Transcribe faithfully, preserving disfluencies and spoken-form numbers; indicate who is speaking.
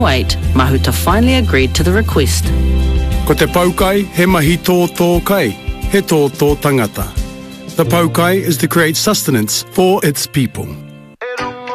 Speaker 1: Wait, Mahuta finally agreed to the request.
Speaker 2: Ko te paukai, he mahi tō tō kai, he tō tō tangata. The paukai is to create sustenance for its people.